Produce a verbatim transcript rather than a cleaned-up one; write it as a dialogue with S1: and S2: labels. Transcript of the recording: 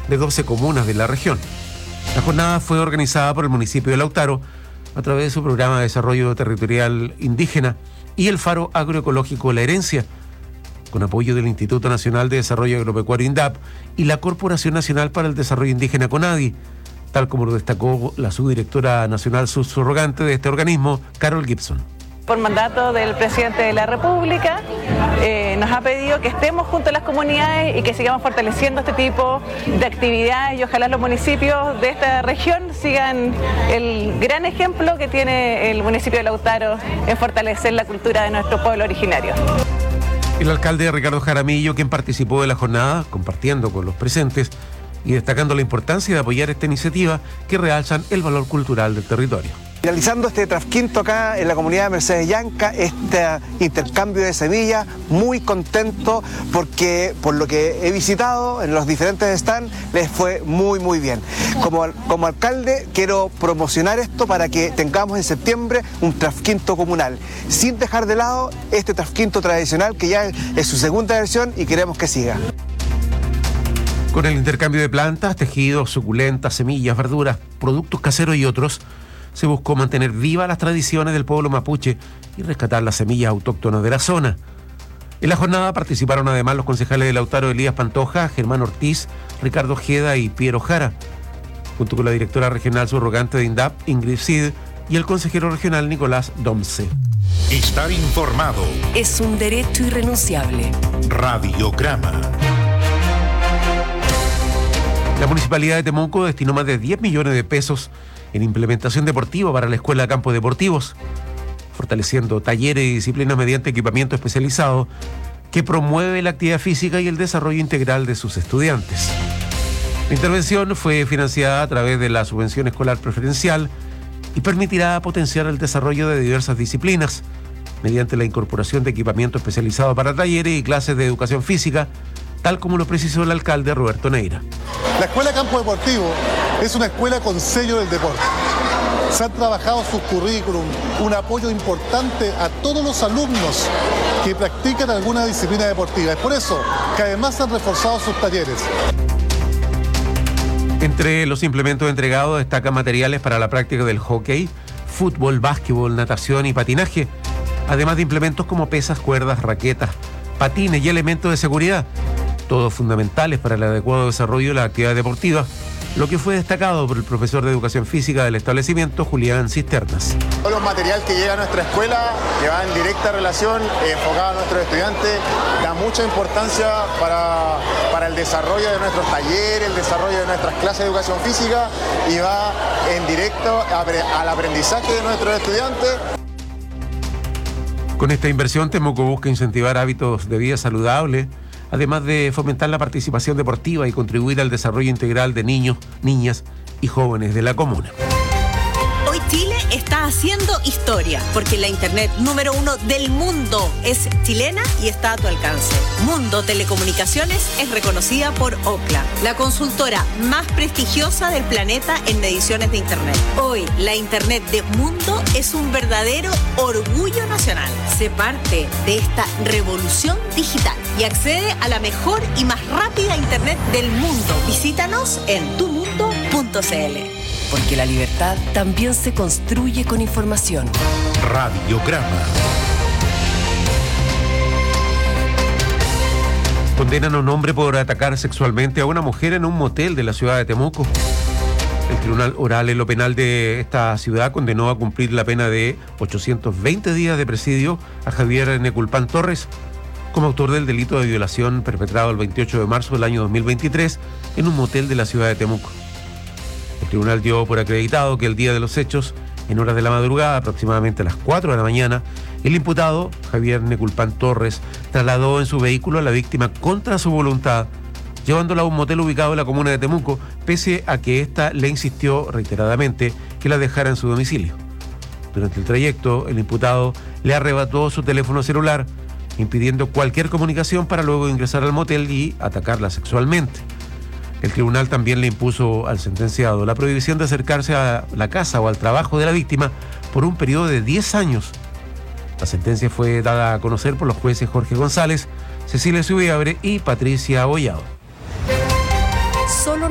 S1: de doce comunas de la región. La jornada fue organizada por el municipio de Lautaro a través de su programa de desarrollo territorial indígena y el Faro Agroecológico La Herencia, con apoyo del Instituto Nacional de Desarrollo Agropecuario INDAP y la Corporación Nacional para el Desarrollo Indígena CONADI, tal como lo destacó la subdirectora nacional subrogante de este organismo, Carol Gibson.
S2: Por mandato del presidente de la República, eh, nos ha pedido que estemos junto a las comunidades y que sigamos fortaleciendo este tipo de actividades y ojalá los municipios de esta región sigan el gran ejemplo que tiene el municipio de Lautaro en fortalecer la cultura de nuestro pueblo originario.
S1: El alcalde Ricardo Jaramillo, quien participó de la jornada, compartiendo con los presentes y destacando la importancia de apoyar esta iniciativa que realzan el valor cultural del territorio.
S3: Realizando este trasquinto acá en la comunidad de Mercedes Llanca, este intercambio de semillas, muy contento porque por lo que he visitado en los diferentes stands les fue muy muy bien. Como, como alcalde quiero promocionar esto para que tengamos en septiembre un trasquinto comunal, sin dejar de lado este trasquinto tradicional que ya es su segunda versión y queremos que siga.
S1: Con el intercambio de plantas, tejidos, suculentas, semillas, verduras, productos caseros y otros, se buscó mantener vivas las tradiciones del pueblo mapuche y rescatar las semillas autóctonas de la zona. En la jornada participaron además los concejales de Lautaro Elías Pantoja, Germán Ortiz, Ricardo Ojeda y Piero Jara, junto con la directora regional subrogante de INDAP, Ingrid Cid, y el consejero regional Nicolás Domce.
S4: Estar informado
S5: es un derecho irrenunciable.
S4: Radiograma.
S1: La Municipalidad de Temuco destinó más de diez millones de pesos en implementación deportiva para la Escuela de Campos Deportivos, fortaleciendo talleres y disciplinas mediante equipamiento especializado que promueve la actividad física y el desarrollo integral de sus estudiantes. La intervención fue financiada a través de la subvención escolar preferencial y permitirá potenciar el desarrollo de diversas disciplinas mediante la incorporación de equipamiento especializado para talleres y clases de educación física, tal como lo precisó el alcalde Roberto Neira.
S6: La Escuela Campo Deportivo es una escuela con sello del deporte. Se han trabajado sus currículum, un apoyo importante a todos los alumnos que practican alguna disciplina deportiva. Es por eso que además han reforzado sus talleres.
S1: Entre los implementos entregados destacan materiales para la práctica del hockey, fútbol, básquetbol, natación y patinaje, además de implementos como pesas, cuerdas, raquetas, patines y elementos de seguridad, todos fundamentales para el adecuado desarrollo de la actividad deportiva, lo que fue destacado por el profesor de Educación Física del establecimiento, Julián Cisternas.
S7: Todos los materiales que llegan a nuestra escuela, que van en directa relación, eh, enfocado a nuestros estudiantes, da mucha importancia para, para el desarrollo de nuestros talleres, el desarrollo de nuestras clases de Educación Física y va en directo a, al aprendizaje de nuestros estudiantes.
S1: Con esta inversión, Temuco busca incentivar hábitos de vida saludables, además de fomentar la participación deportiva y contribuir al desarrollo integral de niños, niñas y jóvenes de la comuna.
S5: Hoy Chile está haciendo historia, porque la internet número uno del mundo es chilena y está a tu alcance. Mundo Telecomunicaciones es reconocida por Ookla, la consultora más prestigiosa del planeta en mediciones de internet. Hoy, la internet de Mundo es un verdadero orgullo nacional. Sé parte de esta revolución digital y accede a la mejor y más rápida internet del mundo. Visítanos en tu mundo punto c l.
S8: Porque la libertad también se construye con información.
S4: Radiograma.
S1: Condenan a un hombre por atacar sexualmente a una mujer en un motel de la ciudad de Temuco. El Tribunal Oral en lo Penal de esta ciudad condenó a cumplir la pena de ochocientos veinte días de presidio a Javier Neculpan Torres como autor del delito de violación perpetrado el veintiocho de marzo del año dos mil veintitrés en un motel de la ciudad de Temuco. El tribunal dio por acreditado que el día de los hechos, en horas de la madrugada, aproximadamente a las cuatro de la mañana, el imputado, Javier Neculpan Torres, trasladó en su vehículo a la víctima contra su voluntad, llevándola a un motel ubicado en la comuna de Temuco, pese a que ésta le insistió reiteradamente que la dejara en su domicilio. Durante el trayecto, el imputado le arrebató su teléfono celular, impidiendo cualquier comunicación para luego ingresar al motel y atacarla sexualmente. El tribunal también le impuso al sentenciado la prohibición de acercarse a la casa o al trabajo de la víctima por un periodo de diez años. La sentencia fue dada a conocer por los jueces Jorge González, Cecilia Subiabre y Patricia Abollado.
S8: Solo